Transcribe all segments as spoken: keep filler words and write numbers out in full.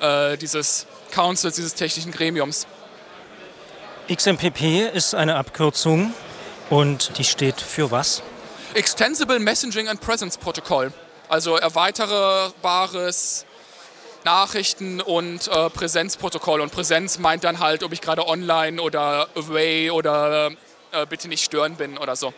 äh, dieses Councils, dieses technischen Gremiums. X M P P ist eine Abkürzung und die steht für was? Extensible Messaging and Presence Protocol, also erweiterbares Nachrichten- und äh, Präsenzprotokoll. Und Präsenz meint dann halt, ob ich gerade online oder away oder äh, bitte nicht stören bin oder so.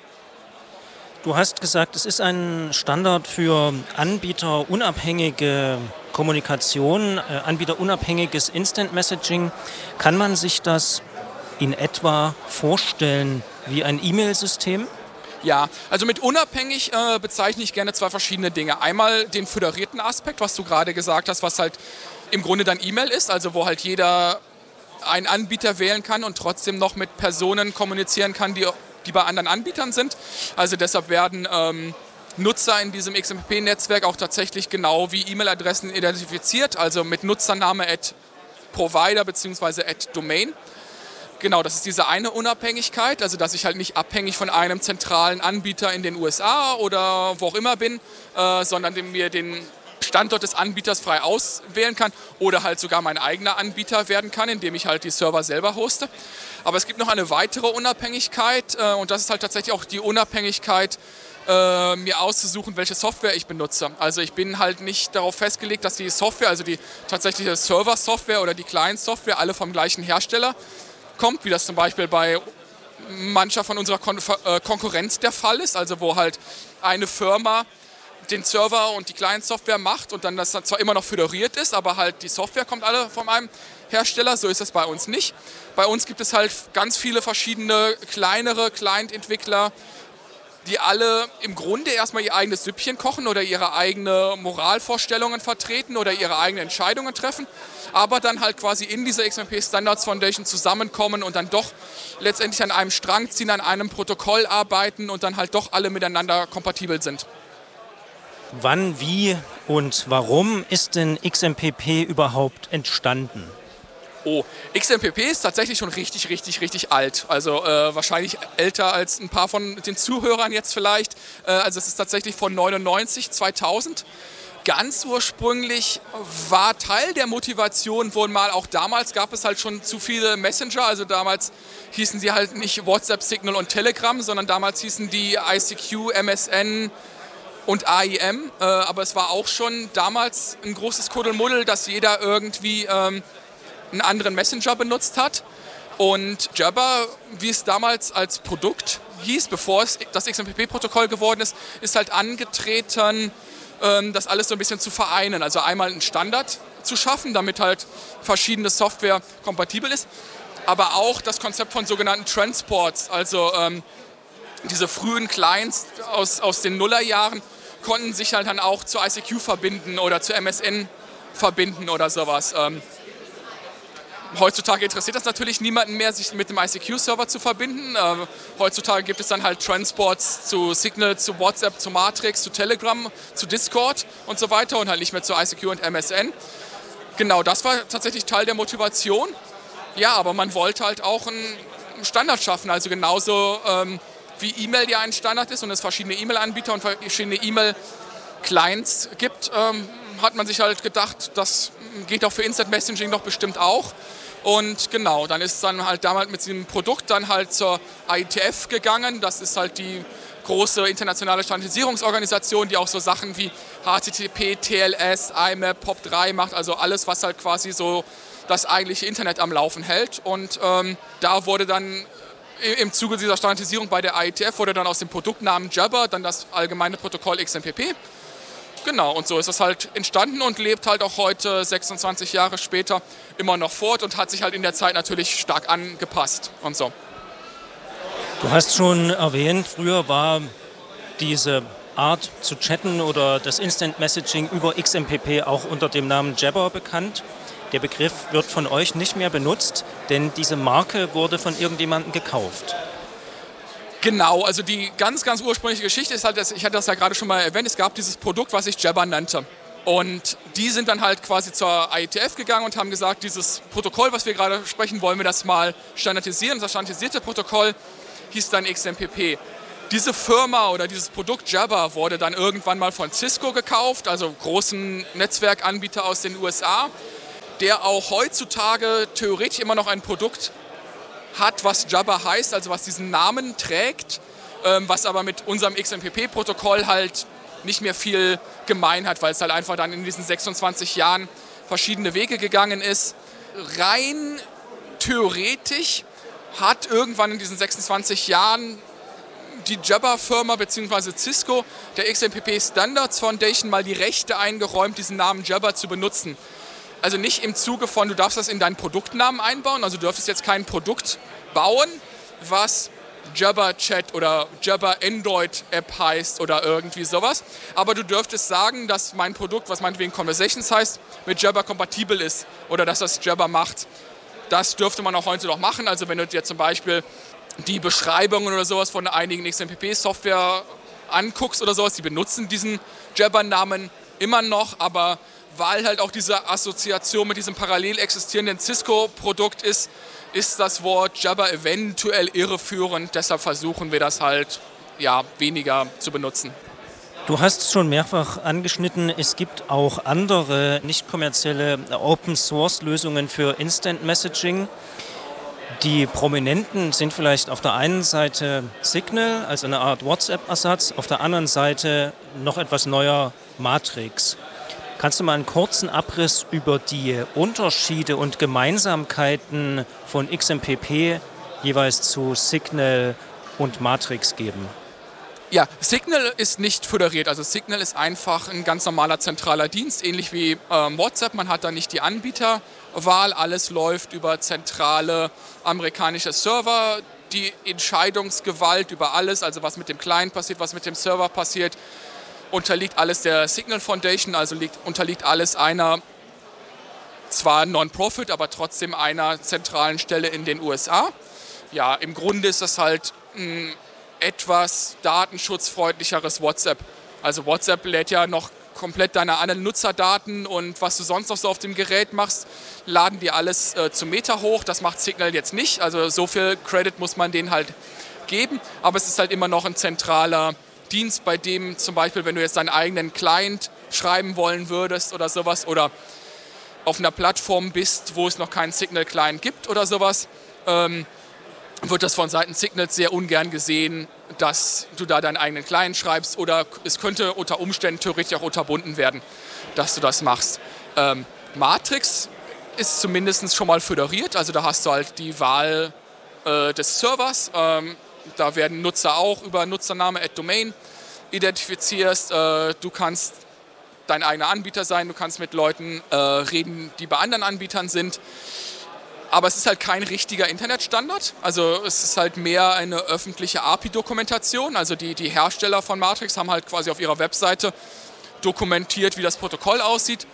Du hast gesagt, es ist ein Standard für anbieterunabhängige Kommunikation, äh, anbieterunabhängiges Instant Messaging. Kann man sich das in etwa vorstellen wie ein E-Mail-System? Ja, also mit unabhängig äh, bezeichne ich gerne zwei verschiedene Dinge. Einmal den föderierten Aspekt, was du gerade gesagt hast, was halt im Grunde dann E-Mail ist, also wo halt jeder einen Anbieter wählen kann und trotzdem noch mit Personen kommunizieren kann, die, die bei anderen Anbietern sind. Also deshalb werden ähm, Nutzer in diesem X M P P-Netzwerk auch tatsächlich genau wie E-Mail-Adressen identifiziert, also mit Nutzername at Provider bzw. at Domain. Genau, das ist diese eine Unabhängigkeit, also dass ich halt nicht abhängig von einem zentralen Anbieter in den U S A oder wo auch immer bin, äh, sondern mir den Standort des Anbieters frei auswählen kann oder halt sogar mein eigener Anbieter werden kann, indem ich halt die Server selber hoste. Aber es gibt noch eine weitere Unabhängigkeit äh, und das ist halt tatsächlich auch die Unabhängigkeit, äh, mir auszusuchen, welche Software ich benutze. Also ich bin halt nicht darauf festgelegt, dass die Software, also die tatsächliche Server-Software oder die Client-Software alle vom gleichen Hersteller kommt, wie das zum Beispiel bei mancher von unserer Kon- äh, Konkurrenz der Fall ist, also wo halt eine Firma den Server und die Client-Software macht und dann das zwar immer noch föderiert ist, aber halt die Software kommt alle von einem Hersteller, so ist das bei uns nicht. Bei uns gibt es halt ganz viele verschiedene kleinere Client-Entwickler, die alle im Grunde erstmal ihr eigenes Süppchen kochen oder ihre eigenen Moralvorstellungen vertreten oder ihre eigenen Entscheidungen treffen, aber dann halt quasi in dieser X M P Standards Foundation zusammenkommen und dann doch letztendlich an einem Strang ziehen, an einem Protokoll arbeiten und dann halt doch alle miteinander kompatibel sind. Wann, wie und warum ist denn X M P P überhaupt entstanden? Oh, X M P P ist tatsächlich schon richtig, richtig, richtig alt. Also äh, wahrscheinlich älter als ein paar von den Zuhörern jetzt vielleicht. Äh, also es ist tatsächlich von neunundneunzig, zweitausend. Ganz ursprünglich war Teil der Motivation wohl mal, auch damals gab es halt schon zu viele Messenger. Also damals hießen sie halt nicht WhatsApp, Signal und Telegram, sondern damals hießen die I C Q, M S N und A I M. Äh, aber es war auch schon damals ein großes Kuddelmuddel, dass jeder irgendwie Ähm, einen anderen Messenger benutzt hat. Und Jabber, wie es damals als Produkt hieß, bevor es das X M P P-Protokoll geworden ist, ist halt angetreten, das alles so ein bisschen zu vereinen. Also einmal einen Standard zu schaffen, damit halt verschiedene Software kompatibel ist, aber auch das Konzept von sogenannten Transports, also ähm, diese frühen Clients aus, aus den Nullerjahren konnten sich halt dann auch zu I C Q verbinden oder zu M S N verbinden oder sowas. Ähm, Heutzutage interessiert das natürlich niemanden mehr, sich mit dem I C Q-Server zu verbinden. Äh, heutzutage gibt es dann halt Transports zu Signal, zu WhatsApp, zu Matrix, zu Telegram, zu Discord und so weiter und halt nicht mehr zu I C Q und M S N. Genau, das war tatsächlich Teil der Motivation. Ja, aber man wollte halt auch einen Standard schaffen, also genauso ähm, wie E-Mail ja ein Standard ist und es verschiedene E-Mail-Anbieter und verschiedene E-Mail-Clients gibt, ähm, hat man sich halt gedacht, das geht auch für Instant Messaging doch bestimmt auch. Und genau, dann ist es dann halt damals mit diesem Produkt dann halt zur I E T F gegangen. Das ist halt die große internationale Standardisierungsorganisation, die auch so Sachen wie H T T P, T L S, I M A P, P O P drei macht, also alles, was halt quasi so das eigentliche Internet am Laufen hält. Und ähm, da wurde dann im Zuge dieser Standardisierung bei der I E T F wurde dann aus dem Produktnamen Jabber dann das allgemeine Protokoll X M P P. Genau, und so ist es halt entstanden und lebt halt auch heute, sechsundzwanzig Jahre später, immer noch fort und hat sich halt in der Zeit natürlich stark angepasst und so. Du hast schon erwähnt, früher war diese Art zu chatten oder das Instant Messaging über X M P P auch unter dem Namen Jabber bekannt. Der Begriff wird von euch nicht mehr benutzt, denn diese Marke wurde von irgendjemandem gekauft. Genau, also die ganz, ganz ursprüngliche Geschichte ist halt, dass, ich hatte das ja gerade schon mal erwähnt, es gab dieses Produkt, was sich Jabber nannte. Und die sind dann halt quasi zur I E T F gegangen und haben gesagt, dieses Protokoll, was wir gerade sprechen, wollen wir das mal standardisieren. Das standardisierte Protokoll hieß dann X M P P. Diese Firma oder dieses Produkt Jabber wurde dann irgendwann mal von Cisco gekauft, also großen Netzwerkanbieter aus den U S A. der auch heutzutage theoretisch immer noch ein Produkt hat, was Jabber heißt, also was diesen Namen trägt, ähm, was aber mit unserem X M P P-Protokoll halt nicht mehr viel gemein hat, weil es halt einfach dann in diesen sechsundzwanzig Jahren verschiedene Wege gegangen ist. Rein theoretisch hat irgendwann in diesen sechsundzwanzig Jahren die Jabber-Firma bzw. Cisco der X M P P Standards Foundation mal die Rechte eingeräumt, diesen Namen Jabber zu benutzen. Also nicht im Zuge von, du darfst das in deinen Produktnamen einbauen, also du dürftest jetzt kein Produkt bauen, was Jabber Chat oder Jabber Android App heißt oder irgendwie sowas. Aber du dürftest sagen, dass mein Produkt, was meinetwegen Conversations heißt, mit Jabber kompatibel ist oder dass das Jabber macht. Das dürfte man auch heute noch machen. Also wenn du dir zum Beispiel die Beschreibungen oder sowas von einigen X M P P-Software anguckst oder sowas, die benutzen diesen Jabber-Namen immer noch, aber weil halt auch diese Assoziation mit diesem parallel existierenden Cisco-Produkt ist, ist das Wort Jabber eventuell irreführend. Deshalb versuchen wir das halt ja, weniger zu benutzen. Du hast es schon mehrfach angeschnitten, es gibt auch andere nicht kommerzielle Open-Source-Lösungen für Instant Messaging. Die prominenten sind vielleicht auf der einen Seite Signal, also eine Art WhatsApp-Ersatz, auf der anderen Seite noch etwas neuer Matrix. Kannst du mal einen kurzen Abriss über die Unterschiede und Gemeinsamkeiten von X M P P jeweils zu Signal und Matrix geben? Ja, Signal ist nicht föderiert, also Signal ist einfach ein ganz normaler zentraler Dienst, ähnlich wie ähm, WhatsApp. Man hat da nicht die Anbieterwahl, alles läuft über zentrale amerikanische Server. Die Entscheidungsgewalt über alles, also was mit dem Client passiert, was mit dem Server passiert, unterliegt alles der Signal Foundation, also liegt, unterliegt alles einer, zwar Non-Profit, aber trotzdem einer zentralen Stelle in den U S A. Ja, im Grunde ist das halt ein etwas datenschutzfreundlicheres WhatsApp. Also WhatsApp lädt ja noch komplett deine anderen Nutzerdaten und was du sonst noch so auf dem Gerät machst, laden die alles äh, zum Meta hoch. Das macht Signal jetzt nicht, also so viel Credit muss man denen halt geben, aber es ist halt immer noch ein zentraler Dienst, bei dem zum Beispiel, wenn du jetzt deinen eigenen Client schreiben wollen würdest oder sowas oder auf einer Plattform bist, wo es noch keinen Signal-Client gibt oder sowas, ähm, wird das von Seiten Signal sehr ungern gesehen, dass du da deinen eigenen Client schreibst oder es könnte unter Umständen theoretisch auch unterbunden werden, dass du das machst. Ähm, Matrix ist zumindest schon mal föderiert, also da hast du halt die Wahl äh, des Servers, ähm, da werden Nutzer auch über Nutzername at Domain identifizierst, äh, du kannst dein eigener Anbieter sein, du kannst mit Leuten äh, reden, die bei anderen Anbietern sind. Aber es ist halt kein richtiger Internetstandard, also es ist halt mehr eine öffentliche A P I-Dokumentation, also die, die Hersteller von Matrix haben halt quasi auf ihrer Webseite dokumentiert, wie das Protokoll aussieht.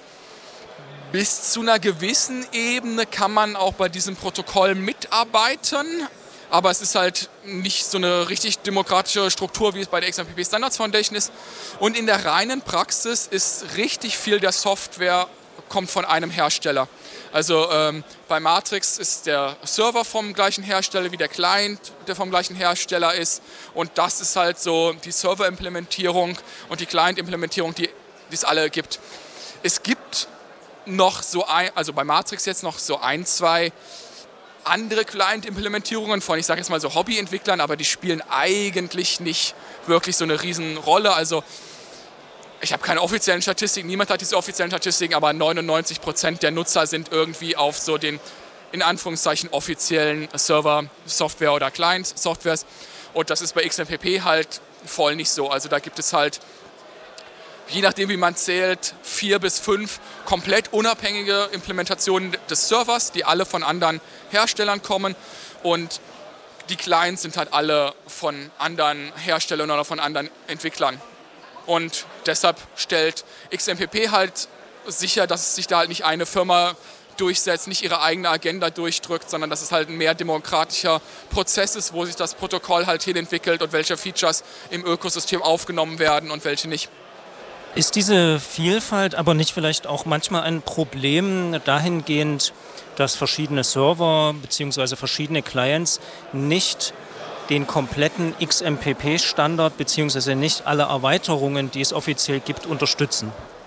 Bis zu einer gewissen Ebene kann man auch bei diesem Protokoll mitarbeiten, aber es ist halt nicht so eine richtig demokratische Struktur, wie es bei der X M P P Standards Foundation ist. Und in der reinen Praxis ist richtig viel der Software kommt von einem Hersteller. Also ähm, bei Matrix ist der Server vom gleichen Hersteller wie der Client, der vom gleichen Hersteller ist. Und das ist halt so die Server-Implementierung und die Client-Implementierung, die es alle gibt. Es gibt noch so ein, also bei Matrix jetzt noch so ein, zwei andere Client-Implementierungen von, ich sage jetzt mal so Hobbyentwicklern, aber die spielen eigentlich nicht wirklich so eine Riesenrolle. Also ich habe keine offiziellen Statistiken, niemand hat diese offiziellen Statistiken, aber neunundneunzig Prozent der Nutzer sind irgendwie auf so den, in Anführungszeichen, offiziellen Server, Software oder Client-Softwares. Und das ist bei X M P P halt voll nicht so. Also da gibt es halt, je nachdem wie man zählt, vier bis fünf komplett unabhängige Implementationen des Servers, die alle von anderen Herstellern kommen. Und die Clients sind halt alle von anderen Herstellern oder von anderen Entwicklern. Und deshalb stellt X M P P halt sicher, dass sich da halt nicht eine Firma durchsetzt, nicht ihre eigene Agenda durchdrückt, sondern dass es halt ein mehr demokratischer Prozess ist, wo sich das Protokoll halt hinentwickelt und welche Features im Ökosystem aufgenommen werden und welche nicht. Ist diese Vielfalt aber nicht vielleicht auch manchmal ein Problem dahingehend, dass verschiedene Server bzw. verschiedene Clients nicht den kompletten X M P P-Standard bzw. nicht alle Erweiterungen, die es offiziell gibt, unterstützen?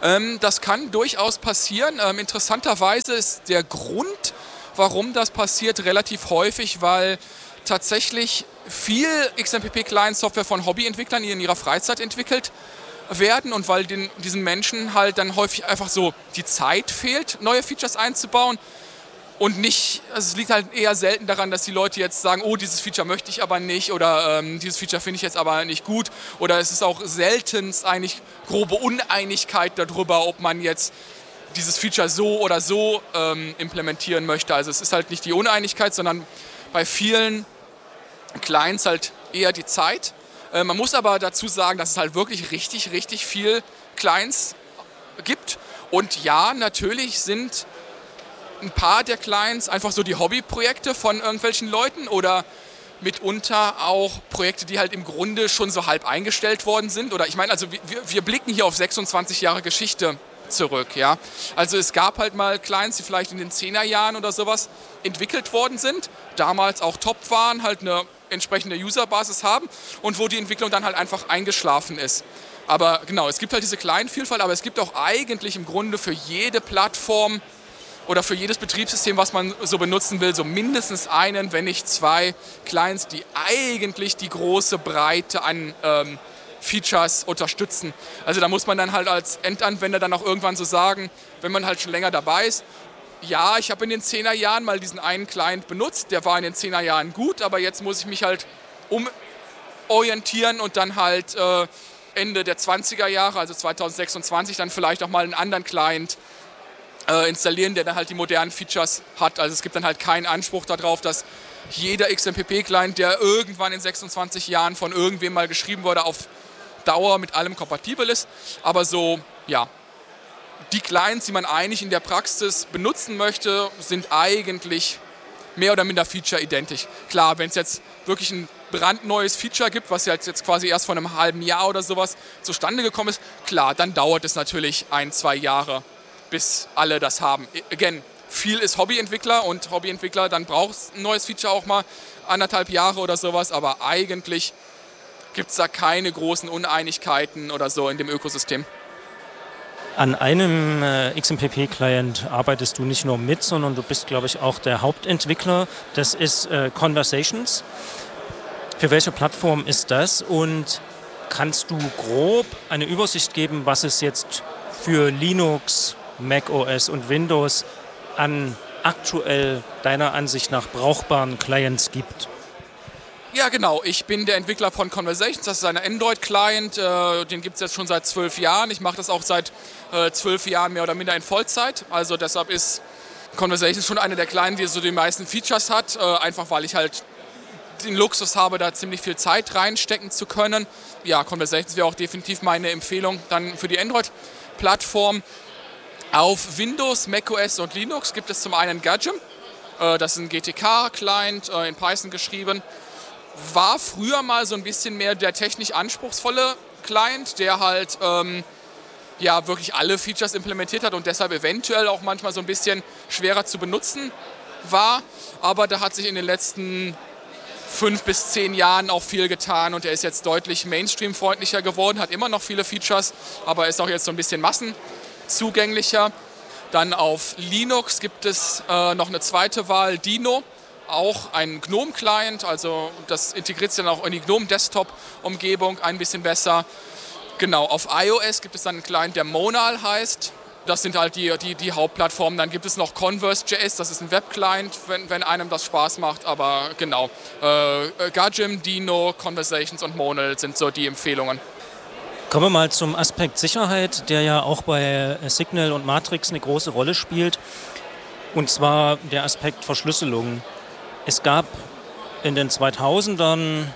Ähm, das kann durchaus passieren. Ähm, interessanterweise ist der Grund, warum das passiert, relativ häufig, weil tatsächlich viel X M P P-Client-Software von Hobbyentwicklern in ihrer Freizeit entwickelt werden und weil den, diesen Menschen halt dann häufig einfach so die Zeit fehlt, neue Features einzubauen. Und nicht, also es liegt halt eher selten daran, dass die Leute jetzt sagen, oh, dieses Feature möchte ich aber nicht oder ähm, dieses Feature finde ich jetzt aber nicht gut. Oder es ist auch seltenst eigentlich grobe Uneinigkeit darüber, ob man jetzt dieses Feature so oder so ähm, implementieren möchte. Also es ist halt nicht die Uneinigkeit, sondern bei vielen Clients halt eher die Zeit. Äh, man muss aber dazu sagen, dass es halt wirklich richtig, richtig viel Clients gibt. Und ja, natürlich sind ein paar der Clients einfach so die Hobbyprojekte von irgendwelchen Leuten oder mitunter auch Projekte, die halt im Grunde schon so halb eingestellt worden sind. Oder ich meine, also wir, wir blicken hier auf sechsundzwanzig Jahre Geschichte zurück. Ja? Also es gab halt mal Clients, die vielleicht in den zehner Jahren oder sowas entwickelt worden sind, damals auch top waren, halt eine entsprechende Userbasis haben und wo die Entwicklung dann halt einfach eingeschlafen ist. Aber genau, es gibt halt diese kleinen Vielfalt, aber es gibt auch eigentlich im Grunde für jede Plattform oder für jedes Betriebssystem, was man so benutzen will, so mindestens einen, wenn nicht zwei Clients, die eigentlich die große Breite an ähm, Features unterstützen. Also da muss man dann halt als Endanwender dann auch irgendwann so sagen, wenn man halt schon länger dabei ist, ja, ich habe in den zehner Jahren mal diesen einen Client benutzt, der war in den zehner Jahren gut, aber jetzt muss ich mich halt umorientieren und dann halt äh, Ende der zwanziger Jahre, also zweitausendsechsundzwanzig, dann vielleicht auch mal einen anderen Client Äh, installieren, der dann halt die modernen Features hat. Also es gibt dann halt keinen Anspruch darauf, dass jeder X M P P-Client, der irgendwann in sechsundzwanzig Jahren von irgendwem mal geschrieben wurde, auf Dauer mit allem kompatibel ist. Aber so, ja, die Clients, die man eigentlich in der Praxis benutzen möchte, sind eigentlich mehr oder minder Feature-identisch. Klar, wenn es jetzt wirklich ein brandneues Feature gibt, was jetzt, jetzt quasi erst vor einem halben Jahr oder sowas zustande gekommen ist, klar, dann dauert es natürlich ein, zwei Jahre, bis alle das haben. Again, viel ist Hobbyentwickler und Hobbyentwickler, dann braucht es ein neues Feature auch mal anderthalb Jahre oder sowas, aber eigentlich gibt es da keine großen Uneinigkeiten oder so in dem Ökosystem. An einem äh, X M P P-Client arbeitest du nicht nur mit, sondern du bist, glaube ich, auch der Hauptentwickler. Das ist äh, Conversations. Für welche Plattform ist das und kannst du grob eine Übersicht geben, was es jetzt für Linux, macOS und Windows an aktuell deiner Ansicht nach brauchbaren Clients gibt? Ja, genau. Ich bin der Entwickler von Conversations. Das ist ein Android-Client. Äh, den gibt es jetzt schon seit zwölf Jahren. Ich mache das auch seit äh, zwölf Jahren mehr oder minder in Vollzeit. Also deshalb ist Conversations schon einer der Clients, die so die meisten Features hat. Äh, einfach weil ich halt den Luxus habe, da ziemlich viel Zeit reinstecken zu können. Ja, Conversations wäre auch definitiv meine Empfehlung dann für die Android-Plattform. Auf Windows, macOS und Linux gibt es zum einen Gadgem. Äh, das ist ein G T K-Client, äh, in Python geschrieben. War früher mal so ein bisschen mehr der technisch anspruchsvolle Client, der halt ähm, ja, wirklich alle Features implementiert hat und deshalb eventuell auch manchmal so ein bisschen schwerer zu benutzen war. Aber da hat sich in den letzten fünf bis zehn Jahren auch viel getan und er ist jetzt deutlich Mainstream-freundlicher geworden, hat immer noch viele Features, aber ist auch jetzt so ein bisschen massenzugänglicher. Dann auf Linux gibt es äh, noch eine zweite Wahl, Dino. Auch ein GNOME-Client, also das integriert sich dann auch in die GNOME-Desktop-Umgebung ein bisschen besser. Genau, auf iOS gibt es dann einen Client, der Monal heißt. Das sind halt die, die, die Hauptplattformen. Dann gibt es noch Converse.js, das ist ein Web-Client, wenn, wenn einem das Spaß macht. Aber genau, äh, Gadgem, Dino, Conversations und Monal sind so die Empfehlungen. Kommen wir mal zum Aspekt Sicherheit, der ja auch bei Signal und Matrix eine große Rolle spielt. Und zwar der Aspekt Verschlüsselung. Es gab in den zweitausendern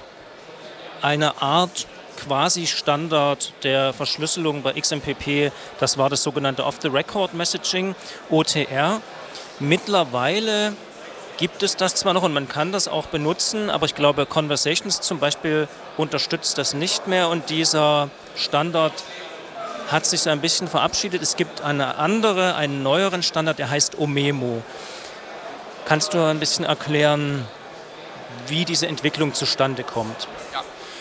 eine Art Quasi-Standard der Verschlüsselung bei X M P P. Das war das sogenannte Off-the-Record-Messaging, O T R. Mittlerweile gibt es das zwar noch und man kann das auch benutzen, aber ich glaube, Conversations zum Beispiel unterstützt das nicht mehr und dieser Standard hat sich so ein bisschen verabschiedet. Es gibt eine andere, einen neueren Standard, der heißt Omemo. Kannst du ein bisschen erklären, wie diese Entwicklung zustande kommt? Ja.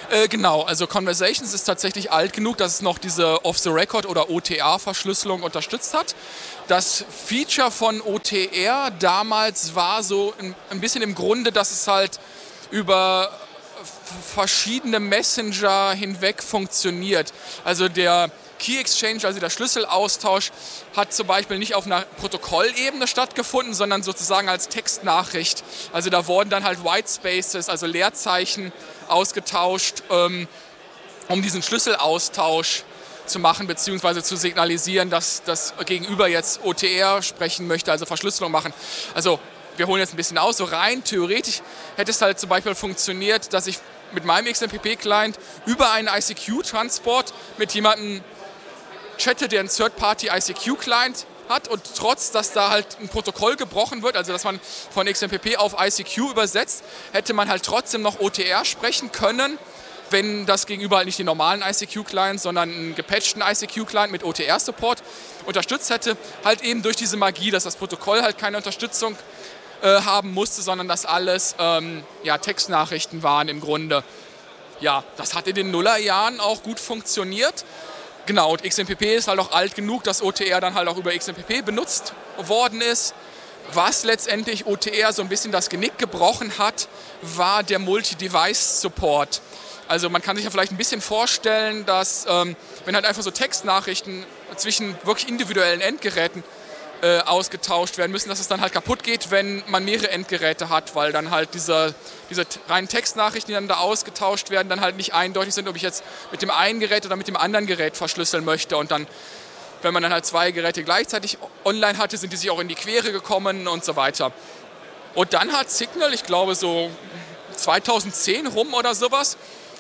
Äh, genau, also Conversations ist tatsächlich alt genug, dass es noch diese Off-the-Record oder O T R-Verschlüsselung unterstützt hat. Das Feature von O T R damals war so ein, ein bisschen im Grunde, dass es halt über verschiedene Messenger hinweg funktioniert. Also der Key Exchange, also der Schlüsselaustausch, hat zum Beispiel nicht auf einer Protokollebene stattgefunden, sondern sozusagen als Textnachricht. Also da wurden dann halt White Spaces, also Leerzeichen, ausgetauscht, ähm, um diesen Schlüsselaustausch zu machen, beziehungsweise zu signalisieren, dass das Gegenüber jetzt O T R sprechen möchte, also Verschlüsselung machen. Also wir holen jetzt ein bisschen aus, so rein theoretisch hätte es halt zum Beispiel funktioniert, dass ich mit meinem X M P P-Client über einen I C Q-Transport mit jemandem chatte, der einen Third-Party-I C Q-Client hat und trotz, dass da halt ein Protokoll gebrochen wird, also dass man von X M P P auf I C Q übersetzt, hätte man halt trotzdem noch O T R sprechen können, wenn das Gegenüber halt nicht den normalen I C Q-Client, sondern einen gepatchten I C Q-Client mit O T R-Support unterstützt hätte, halt eben durch diese Magie, dass das Protokoll halt keine Unterstützung äh, haben musste, sondern dass alles ähm, ja, Textnachrichten waren im Grunde. Ja, das hat in den Nullerjahren auch gut funktioniert. Genau, und X M P P ist halt auch alt genug, dass O T R dann halt auch über X M P P benutzt worden ist. Was letztendlich O T R so ein bisschen das Genick gebrochen hat, war der Multi-Device-Support. Also man kann sich ja vielleicht ein bisschen vorstellen, dass ähm, wenn halt einfach so Textnachrichten zwischen wirklich individuellen Endgeräten äh, ausgetauscht werden müssen, dass es dann halt kaputt geht, wenn man mehrere Endgeräte hat, weil dann halt diese, diese reinen Textnachrichten, die dann da ausgetauscht werden, dann halt nicht eindeutig sind, ob ich jetzt mit dem einen Gerät oder mit dem anderen Gerät verschlüsseln möchte. Und dann, wenn man dann halt zwei Geräte gleichzeitig online hatte, sind die sich auch in die Quere gekommen und so weiter. Und dann hat Signal, ich glaube so zweitausendzehn rum oder sowas,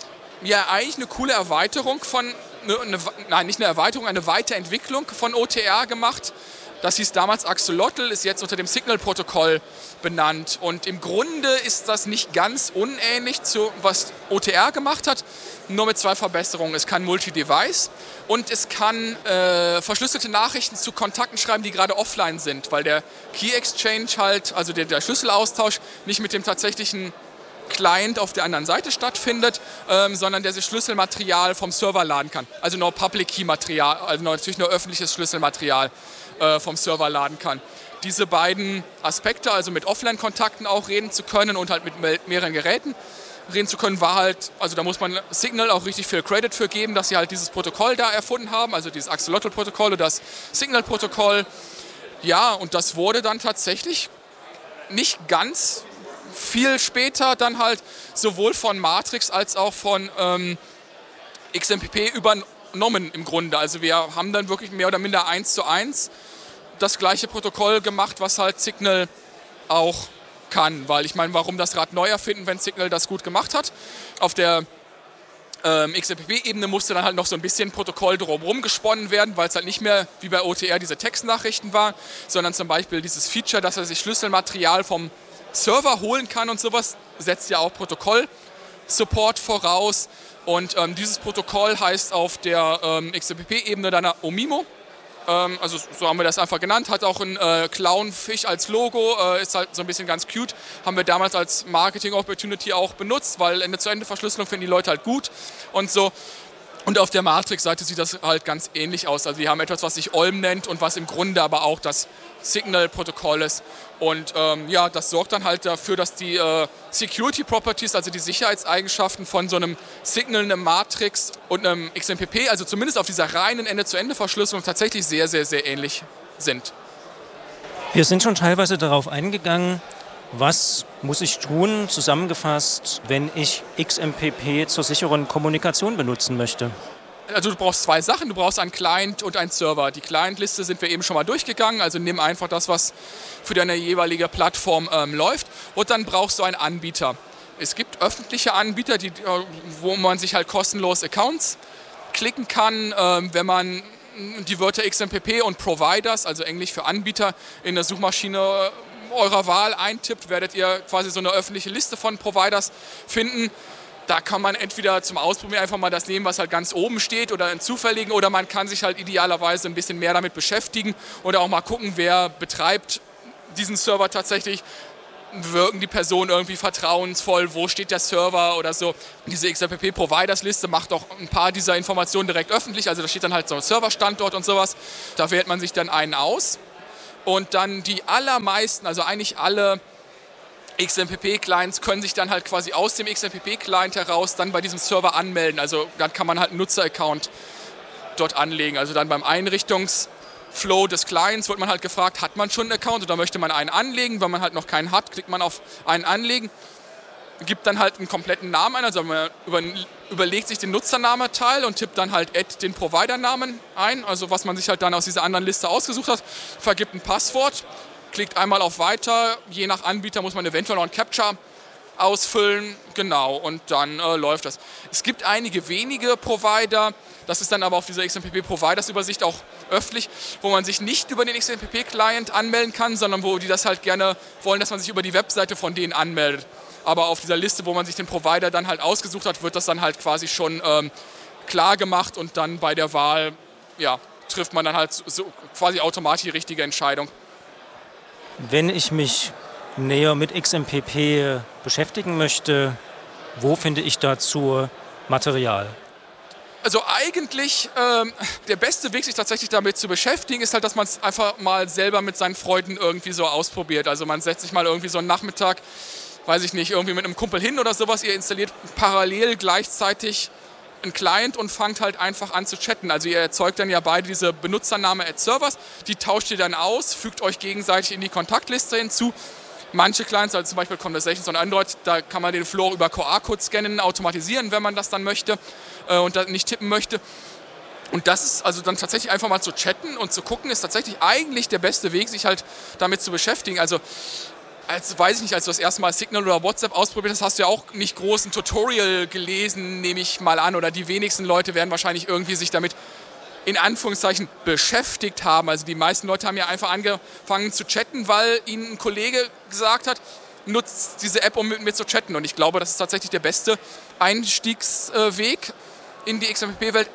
ja eigentlich eine coole Erweiterung von, eine, eine, nein nicht eine Erweiterung, eine Weiterentwicklung von O T R gemacht. Das hieß damals Axolotl, ist jetzt unter dem Signal-Protokoll benannt. Und im Grunde ist das nicht ganz unähnlich zu was O T R gemacht hat, nur mit zwei Verbesserungen. Es kann Multi-Device und es kann äh, verschlüsselte Nachrichten zu Kontakten schreiben, die gerade offline sind, weil der Key Exchange halt, also der, der Schlüsselaustausch, nicht mit dem tatsächlichen Client auf der anderen Seite stattfindet, ähm, sondern der sich Schlüsselmaterial vom Server laden kann. Also nur Public Key Material, also natürlich nur öffentliches Schlüsselmaterial äh, vom Server laden kann. Diese beiden Aspekte, also mit Offline-Kontakten auch reden zu können und halt mit mehreren Geräten reden zu können, war halt, also da muss man Signal auch richtig viel Credit für geben, dass sie halt dieses Protokoll da erfunden haben, also dieses Axolotl-Protokoll oder das Signal-Protokoll. Ja, und das wurde dann tatsächlich nicht ganz viel später dann halt sowohl von Matrix als auch von ähm, X M P P übernommen im Grunde. Also wir haben dann wirklich mehr oder minder eins zu eins das gleiche Protokoll gemacht, was halt Signal auch kann. Weil ich meine, warum das Rad neu erfinden, wenn Signal das gut gemacht hat? Auf der ähm, X M P P-Ebene musste dann halt noch so ein bisschen Protokoll drumherum gesponnen werden, weil es halt nicht mehr wie bei O T R diese Textnachrichten war, sondern zum Beispiel dieses Feature, dass er sich Schlüsselmaterial vom Server holen kann und sowas, setzt ja auch Protokoll-Support voraus. Und ähm, dieses Protokoll heißt auf der ähm, X M P P-Ebene dann Omimo. Ähm, also so haben wir das einfach genannt. Hat auch ein äh, Clownfisch als Logo, äh, ist halt so ein bisschen ganz cute. Haben wir damals als Marketing-Opportunity auch benutzt, weil Ende-zu-Ende-Verschlüsselung finden die Leute halt gut und so. Und auf der Matrix-Seite sieht das halt ganz ähnlich aus. Also wir haben etwas, was sich O L M nennt und was im Grunde aber auch das Signal-Protokoll ist. Und ähm, ja, das sorgt dann halt dafür, dass die äh, Security Properties, also die Sicherheitseigenschaften von so einem Signal, einem Matrix und einem X M P P, also zumindest auf dieser reinen Ende-zu-Ende-Verschlüsselung tatsächlich sehr, sehr, sehr ähnlich sind. Wir sind schon teilweise darauf eingegangen, was muss ich tun, zusammengefasst, wenn ich X M P P zur sicheren Kommunikation benutzen möchte? Also du brauchst zwei Sachen, du brauchst einen Client und einen Server. Die Client-Liste sind wir eben schon mal durchgegangen, also nimm einfach das, was für deine jeweilige Plattform ähm, läuft, und dann brauchst du einen Anbieter. Es gibt öffentliche Anbieter, die, wo man sich halt kostenlos Accounts klicken kann, ähm, wenn man die Wörter X M P P und Providers, also Englisch für Anbieter, in der Suchmaschine eurer Wahl eintippt, werdet ihr quasi so eine öffentliche Liste von Providers finden. Da kann man entweder zum Ausprobieren einfach mal das nehmen, was halt ganz oben steht, oder einen zufälligen, oder man kann sich halt idealerweise ein bisschen mehr damit beschäftigen oder auch mal gucken, wer betreibt diesen Server tatsächlich. wirken die Personen irgendwie vertrauensvoll, wo steht der Server oder so. Diese X M P P-Providers-Liste macht auch ein paar dieser Informationen direkt öffentlich, also da steht dann halt so ein Serverstandort und sowas. Da wählt man sich dann einen aus und dann die allermeisten, also eigentlich alle X M P P-Clients können sich dann halt quasi aus dem X M P P-Client heraus dann bei diesem Server anmelden. Also dann kann man halt einen Nutzer-Account dort anlegen. Also dann beim Einrichtungs- Flow des Clients wird man halt gefragt, hat man schon einen Account oder möchte man einen anlegen? Wenn man halt noch keinen hat, klickt man auf einen anlegen, gibt dann halt einen kompletten Namen ein, also man über, überlegt sich den Nutzernameteil und tippt dann halt add den Providernamen ein, also was man sich halt dann aus dieser anderen Liste ausgesucht hat, vergibt ein Passwort, klickt einmal auf Weiter, je nach Anbieter muss man eventuell noch ein Captcha ausfüllen, genau, und dann äh, läuft das. Es gibt einige wenige Provider, das ist dann aber auf dieser X M P P-Providers-Übersicht auch öffentlich, wo man sich nicht über den X M P P-Client anmelden kann, sondern wo die das halt gerne wollen, dass man sich über die Webseite von denen anmeldet. Aber auf dieser Liste, wo man sich den Provider dann halt ausgesucht hat, wird das dann halt quasi schon ähm, klar gemacht und dann bei der Wahl, ja, trifft man dann halt so quasi automatisch die richtige Entscheidung. Wenn ich mich näher mit X M P P beschäftigen möchte, wo finde ich dazu Material? Also eigentlich ähm, der beste Weg, sich tatsächlich damit zu beschäftigen, ist halt, dass man es einfach mal selber mit seinen Freunden irgendwie so ausprobiert. Also man setzt sich mal irgendwie so einen Nachmittag, weiß ich nicht, irgendwie mit einem Kumpel hin oder sowas. Ihr installiert parallel gleichzeitig einen Client und fangt halt einfach an zu chatten. Also ihr erzeugt dann ja beide diese Benutzername at Servers, die tauscht ihr dann aus, fügt euch gegenseitig in die Kontaktliste hinzu. Manche Clients, also zum Beispiel Conversations on Android, da kann man den Flow über Q R-Code scannen, automatisieren, wenn man das dann möchte äh, und nicht tippen möchte. Und das ist also dann tatsächlich einfach mal zu chatten und zu gucken, ist tatsächlich eigentlich der beste Weg, sich halt damit zu beschäftigen. Also, als, weiß ich nicht, als du das erste Mal Signal oder WhatsApp ausprobiert hast, hast du ja auch nicht groß ein Tutorial gelesen, nehme ich mal an. Oder die wenigsten Leute werden wahrscheinlich irgendwie sich damit in Anführungszeichen beschäftigt haben. Also die meisten Leute haben ja einfach angefangen zu chatten, weil ihnen ein Kollege gesagt hat, nutzt diese App, um mit mir zu chatten. Und ich glaube, das ist tatsächlich der beste Einstiegsweg in die X M P P-Welt,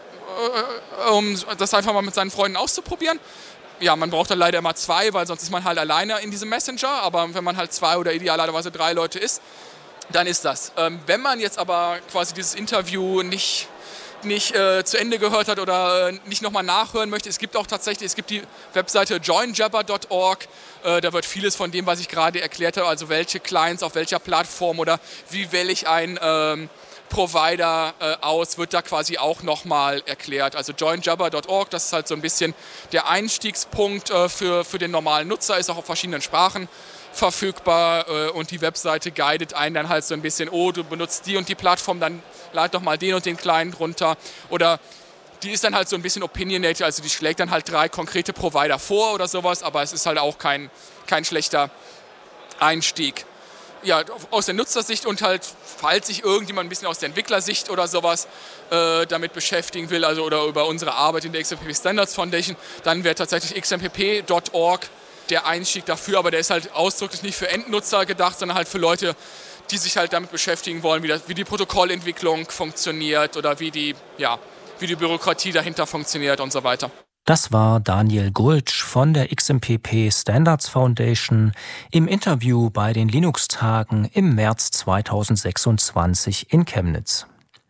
um das einfach mal mit seinen Freunden auszuprobieren. Ja, man braucht dann leider immer zwei, weil sonst ist man halt alleine in diesem Messenger. Aber wenn man halt zwei oder idealerweise drei Leute ist, dann ist das. Ähm, wenn man jetzt aber quasi dieses Interview nicht nicht äh, zu Ende gehört hat oder äh, nicht nochmal nachhören möchte, es gibt auch tatsächlich, es gibt die Webseite join jabber dot org, äh, da wird vieles von dem, was ich gerade erklärt habe, also welche Clients auf welcher Plattform oder wie wähle ich einen ähm, Provider äh, aus, wird da quasi auch nochmal erklärt. Also join jabber dot org, das ist halt so ein bisschen der Einstiegspunkt äh, für, für den normalen Nutzer, ist auch auf verschiedenen Sprachen verfügbar äh, und die Webseite guidet einen dann halt so ein bisschen, oh, du benutzt die und die Plattform, dann lad doch mal den und den Client runter. Oder die ist dann halt so ein bisschen opinionated, also die schlägt dann halt drei konkrete Provider vor oder sowas, aber es ist halt auch kein, kein schlechter Einstieg. Ja, aus der Nutzersicht und halt, falls sich irgendjemand ein bisschen aus der Entwicklersicht oder sowas äh, damit beschäftigen will, also oder über unsere Arbeit in der X M P P Standards Foundation, dann wäre tatsächlich x m p p dot org der Einstieg dafür, aber der ist halt ausdrücklich nicht für Endnutzer gedacht, sondern halt für Leute, die sich halt damit beschäftigen wollen, wie, das, wie die Protokollentwicklung funktioniert oder wie die, ja, wie die Bürokratie dahinter funktioniert und so weiter. Das war Daniel Gultsch von der X M P P Standards Foundation im Interview bei den Linux-Tagen im März zweitausendsechsundzwanzig in Chemnitz.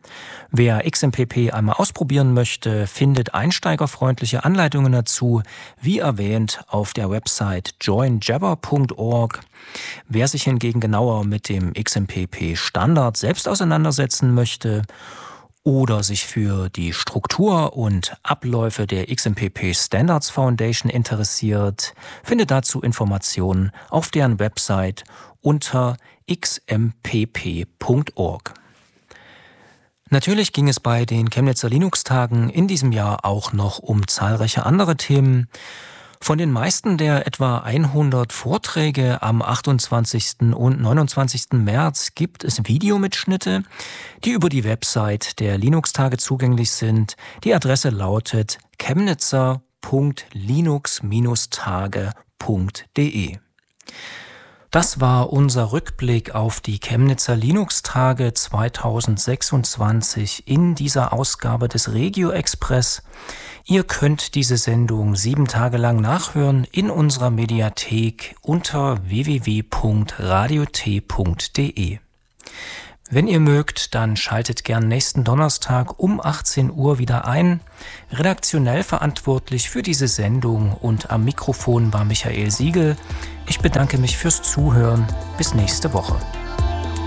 Wer X M P P einmal ausprobieren möchte, findet einsteigerfreundliche Anleitungen dazu, wie erwähnt, auf der Website join jabber punkt org. Wer sich hingegen genauer mit dem X M P P-Standard selbst auseinandersetzen möchte oder sich für die Struktur und Abläufe der X M P P Standards Foundation interessiert, findet dazu Informationen auf deren Website unter x m p p punkt org. Natürlich ging es bei den Chemnitzer Linux-Tagen in diesem Jahr auch noch um zahlreiche andere Themen. Von den meisten der etwa hundert Vorträge am achtundzwanzigsten und neunundzwanzigsten März gibt es Videomitschnitte, die über die Website der Linux-Tage zugänglich sind. Die Adresse lautet chemnitzer punkt linux tage punkt de. Das war unser Rückblick auf die Chemnitzer Linux-Tage zweitausendsechsundzwanzig in dieser Ausgabe des Regio Express. Ihr könnt diese Sendung sieben Tage lang nachhören in unserer Mediathek unter w w w punkt radio t punkt d e. Wenn ihr mögt, dann schaltet gern nächsten Donnerstag um achtzehn Uhr wieder ein. Redaktionell verantwortlich für diese Sendung und am Mikrofon war Michael Siegel. Ich bedanke mich fürs Zuhören. Bis nächste Woche.